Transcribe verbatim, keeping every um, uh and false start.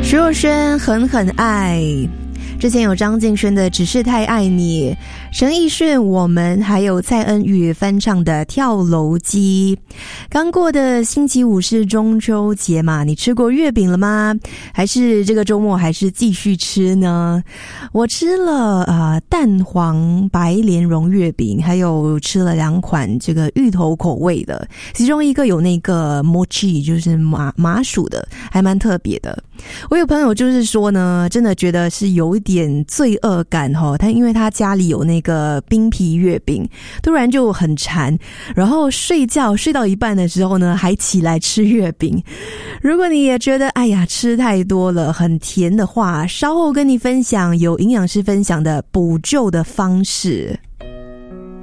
徐若瑄狠狠爱，之前有张敬轩的只是太爱你，陈奕迅我们，还有蔡恩宇翻唱的跳楼机。刚过的星期五是中秋节嘛，你吃过月饼了吗？还是这个周末还是继续吃呢？我吃了呃蛋黄白莲蓉月饼，还有吃了两款这个芋头口味的，其中一个有那个 mochi 就是麻麻薯的，还蛮特别的。我有朋友就是说呢，真的觉得是有一点罪恶感齁，他因为他家里有那个冰皮月饼，突然就很馋，然后睡觉睡到一半的时候呢，还起来吃月饼。如果你也觉得哎呀吃太多了很甜的话，稍后跟你分享有营养师分享的补救的方式。